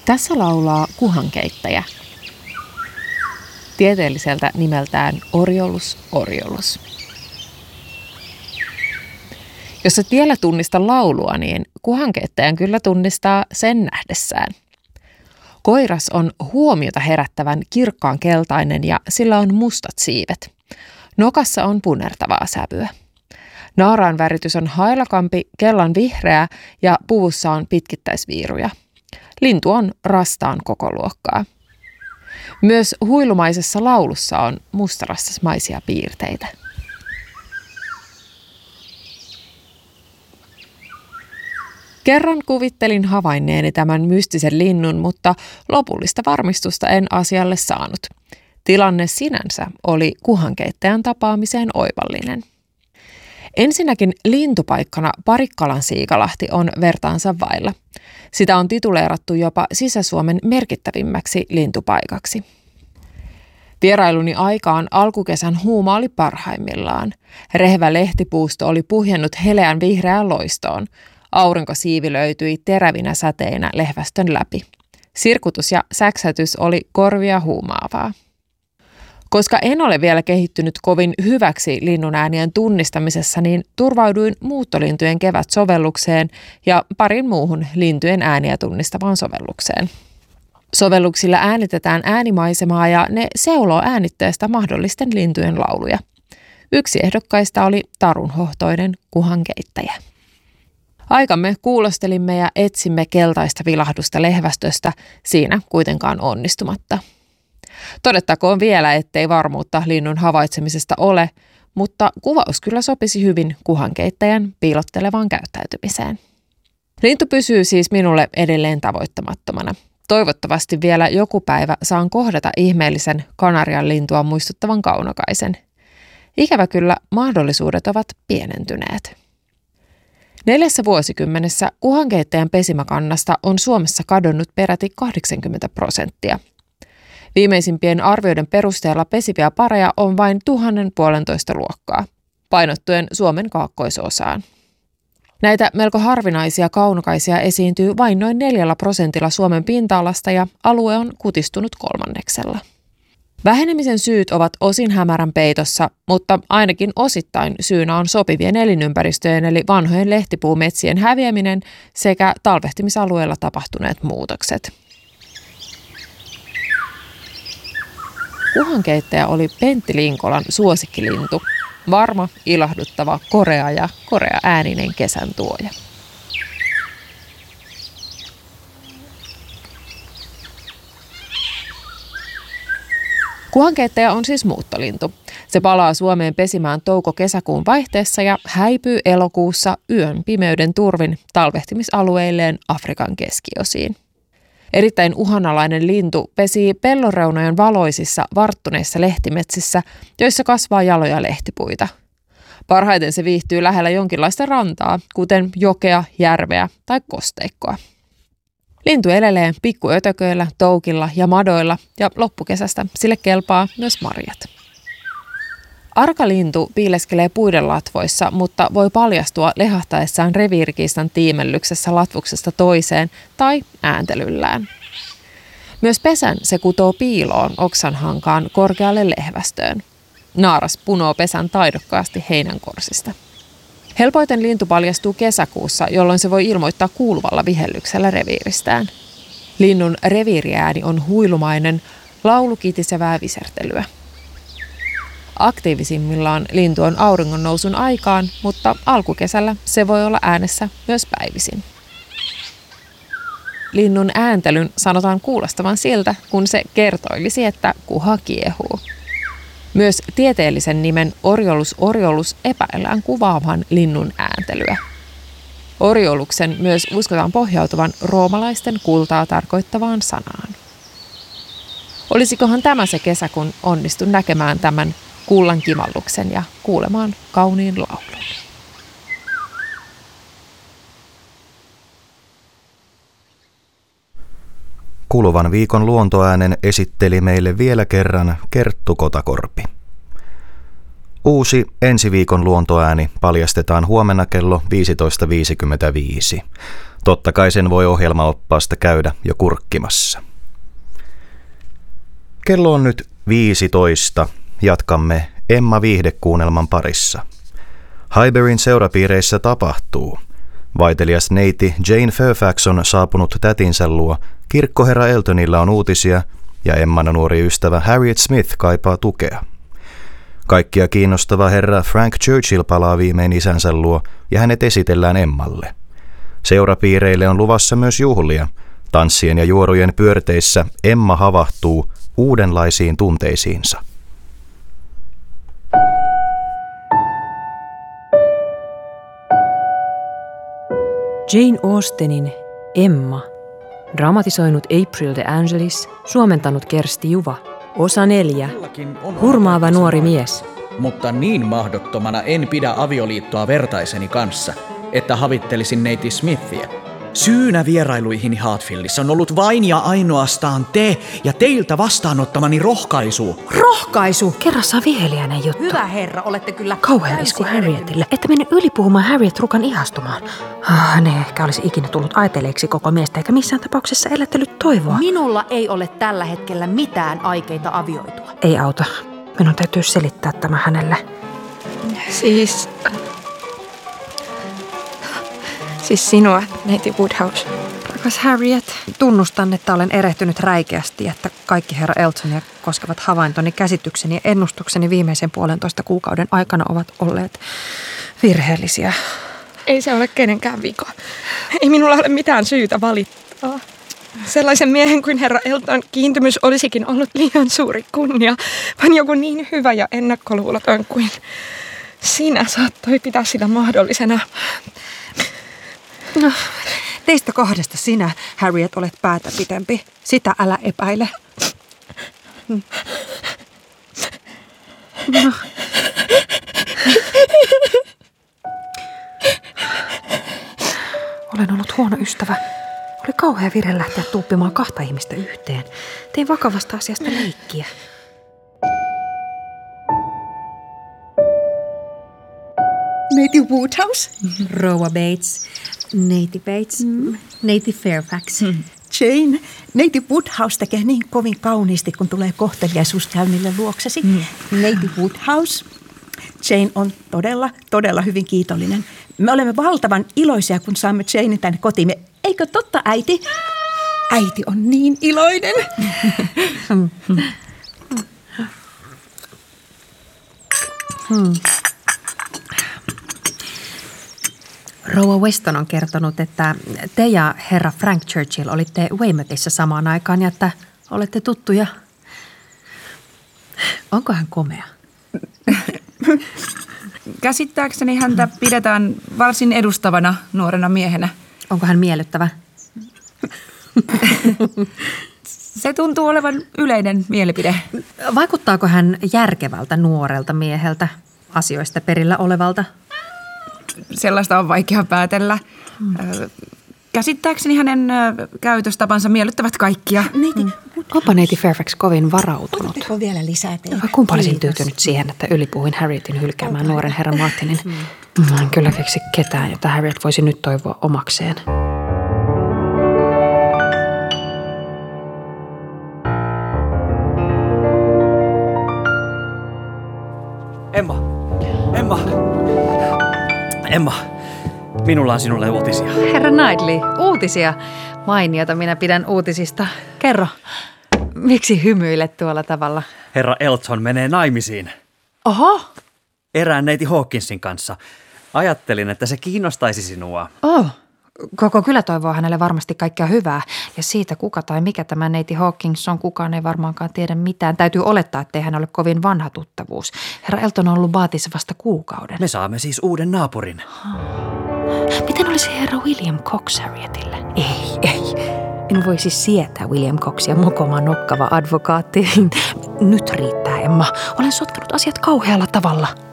Tässä laulaa kuhankeittäjä. Tieteelliseltä nimeltään Oriolus oriolus. Jos et vielä tunnista laulua, niin kuhankeittäjän kyllä tunnistaa sen nähdessään. Koiras on huomiota herättävän kirkkaan keltainen ja sillä on mustat siivet. Nokassa on punertavaa sävyä. Naaraan väritys on hailakampi, kellan vihreä ja puvussa on pitkittäisviiruja. Lintu on rastaan kokoluokkaa. Myös huilumaisessa laulussa on mustarassasmaisia piirteitä. Kerran kuvittelin havainneeni tämän mystisen linnun, mutta lopullista varmistusta en asialle saanut. Tilanne sinänsä oli kuhankeittäjän tapaamiseen oivallinen. Ensinnäkin lintupaikkana Parikkalan Siikalahti on vertaansa vailla. Sitä on tituleerattu jopa Sisä-Suomen merkittävimmäksi lintupaikaksi. Vierailuni aikaan alkukesän huuma oli parhaimmillaan. Rehevä lehtipuusto oli puhjennut heleän vihreään loistoon. Aurinkosiivi löytyi terävinä säteinä lehvästön läpi. Sirkutus ja säksätys oli korvia huumaavaa. Koska en ole vielä kehittynyt kovin hyväksi linnunäänien tunnistamisessa, niin turvauduin muuttolintujen kevät-sovellukseen ja parin muuhun lintujen ääniä tunnistavaan sovellukseen. Sovelluksilla äänitetään äänimaisemaa ja ne seuloo äänitteestä mahdollisten lintujen lauluja. Yksi ehdokkaista oli tarunhohtoinen kuhankeittäjä. Aikamme kuulostelimme ja etsimme keltaista vilahdusta lehvästöstä, siinä kuitenkaan onnistumatta. Todettakoon vielä, ettei varmuutta linnun havaitsemisesta ole, mutta kuvaus kyllä sopisi hyvin kuhankeittäjän piilottelevaan käyttäytymiseen. Lintu pysyy siis minulle edelleen tavoittamattomana. Toivottavasti vielä joku päivä saan kohdata ihmeellisen Kanarian lintua muistuttavan kaunokaisen. Ikävä kyllä mahdollisuudet ovat pienentyneet. 4 vuosikymmenessä kuhankeittäjän pesimäkannasta on Suomessa kadonnut peräti 80%. Viimeisimpien arvioiden perusteella pesiviä pareja on vain 1000–1500 luokkaa, painottuen Suomen kaakkoisosaan. Näitä melko harvinaisia kaunokaisia esiintyy vain noin 4% Suomen pinta-alasta ja alue on kutistunut 1/3. Vähenemisen syyt ovat osin hämärän peitossa, mutta ainakin osittain syynä on sopivien elinympäristöjen eli vanhojen lehtipuumetsien häviäminen sekä talvehtimisalueella tapahtuneet muutokset. Kuhankeittäjä oli Pentti Linkolan suosikkilintu, varma, ilahduttava, korea ja korea ääninen kesän tuoja. Kuhankeittäjä on siis muuttolintu. Se palaa Suomeen pesimään touko-kesäkuun vaihteessa ja häipyy elokuussa yön pimeyden turvin talvehtimisalueilleen Afrikan keskiosiin. Erittäin uhanalainen lintu pesii pellonreunojen valoisissa varttuneissa lehtimetsissä, joissa kasvaa jaloja lehtipuita. Parhaiten se viihtyy lähellä jonkinlaista rantaa, kuten jokea, järveä tai kosteikkoa. Lintu elelee pikkuötököillä, toukilla ja madoilla ja loppukesästä sille kelpaa myös marjat. Arka lintu piileskelee puiden latvoissa, mutta voi paljastua lehahtaessaan reviirikiistan tiimellyksessä latvuksesta toiseen tai ääntelyllään. Myös pesän se kutoo piiloon oksanhankaan korkealle lehvästöön. Naaras punoo pesän taidokkaasti heinänkorsista. Helpoiten lintu paljastuu kesäkuussa, jolloin se voi ilmoittaa kuuluvalla vihellyksellä reviiristään. Linnun reviiriääni on huilumainen, laulukitisevää visertelyä. Aktiivisimmillaan lintu on auringonnousun aikaan, mutta alkukesällä se voi olla äänessä myös päivisin. Linnun ääntelyn sanotaan kuulostavan siltä, kun se kertoilisi, että kuha kiehuu. Myös tieteellisen nimen Oriolus oriolus epäillään kuvaavan linnun ääntelyä. Orioluksen myös uskotaan pohjautuvan roomalaisten kultaa tarkoittavaan sanaan. Olisikohan tämä se kesä, kun onnistun näkemään tämän kullan kimalluksen ja kuulemaan kauniin laulun? Kuluvan viikon luontoäänen esitteli meille vielä kerran Kerttu Kotakorpi. Uusi ensi viikon luontoääni paljastetaan huomenna kello 15.55. Totta kai sen voi ohjelmaoppaasta käydä jo kurkkimassa. Kello on nyt 15. Jatkamme Emma-viihdekuunnelman parissa. Highburyn seurapiireissä tapahtuu. Vaitelias neiti Jane Fairfax on saapunut tätinsä luo, kirkkoherra Eltonilla on uutisia ja Emman nuori ystävä Harriet Smith kaipaa tukea. Kaikkia kiinnostava herra Frank Churchill palaa viimein isänsä luo ja hänet esitellään Emmalle. Seurapiireille on luvassa myös juhlia. Tanssien ja juorujen pyörteissä Emma havahtuu uudenlaisiin tunteisiinsa. Jane Austenin Emma, dramatisoinut April de Angelis, suomentanut Kersti Juva. Osa 4. Hurmaava nuori mies. Mutta niin mahdottomana en pidä avioliittoa vertaiseni kanssa, että havittelisin neiti Smithia. Syynä vierailuihini Hartfieldissa on ollut vain ja ainoastaan te ja teiltä vastaanottamani rohkaisu. Rohkaisu! Kerran saa viheliäinen juttu. Hyvä herra, olette kyllä Kauhean isku Harrietille, että menen ylipuhumaan Harriet Rukan ihastumaan. Hän ei ehkä olisi ikinä tullut aiteleeksi koko miestä, eikä missään tapauksessa elätellyt toivoa. Minulla ei ole tällä hetkellä mitään aikeita avioitua. Ei auta. Minun täytyy selittää tämä hänelle. Siis sinua, neiti Woodhouse. Rakas Harriet, tunnustan, että olen erehtynyt räikeästi, että kaikki herra Eltonia koskevat havaintoni, käsitykseni ja ennustukseni viimeisen 1,5 kuukauden aikana ovat olleet virheellisiä. Ei se ole kenenkään vika. Ei minulla ole mitään syytä valittaa. Sellaisen miehen kuin herra Elton kiintymys olisikin ollut liian suuri kunnia, vaan joku niin hyvä ja ennakkoluuloton kuin sinä saattoi pitää sitä mahdollisena. No, teistä kahdesta sinä, Harriet, olet päätä pitempi. Sitä älä epäile. No. Olen ollut huono ystävä. Oli kauhea virhe lähteä tuuppimaan 2 ihmistä yhteen. Tein vakavasta asiasta leikkiä. Neiti Woodhouse. Rouva Bates. Neiti Bates. Neiti Fairfax. Jane, neiti Woodhouse tekee niin kovin kauniisti, kun tulee kohteliaisuuskäynnille luoksesi. Neiti Woodhouse. Jane on todella hyvin kiitollinen. Me olemme valtavan iloisia, kun saamme Janein tänne kotiimme. Eikö totta, äiti? Äiti on niin iloinen. Rouva Weston on kertonut, että te ja herra Frank Churchill olitte Weymouthissa samaan aikaan ja että olette tuttuja. Onko hän komea? Käsittääkseni häntä pidetään varsin edustavana nuorena miehenä. Onko hän miellyttävä? Se tuntuu olevan yleinen mielipide. Vaikuttaako hän järkevältä nuorelta mieheltä, asioista perillä olevalta? Sellaista on vaikea päätellä. Käsittääkseni hänen käytöstapansa miellyttävät kaikkia. Onpa neiti Fairfax kovin varautunut. Voitteko vielä lisää tehdä? Vai kumpa olisin tyytynyt siihen, että ylipuhuin Harrietin hylkäämään nuoren herran Martinin. En kyllä keksi ketään, jota Harriet voisi nyt toivoa omakseen. Emma, minulla on sinulle uutisia. Herra Knightley, uutisia. Mainiota minä pidän uutisista. Kerro, miksi hymyilet tuolla tavalla? Herra Elton menee naimisiin. Oho! Erään neiti Hawkinsin kanssa. Ajattelin, että se kiinnostaisi sinua. Koko kylä toivoo hänelle varmasti kaikkea hyvää. Ja siitä kuka tai mikä tämä neiti Hawkins on, kukaan ei varmaankaan tiedä mitään. Täytyy olettaa, ettei hän ole kovin vanha tuttavuus. Herra Elton on ollut Bathissa vasta kuukauden. Me saamme siis uuden naapurin. Miten olisi herra William Cox Harrietille? Ei. En voisi sietää William Coxia mokoma nokkava advokaatti. Nyt riittää, Emma. Olen sotkenut asiat kauhealla tavalla.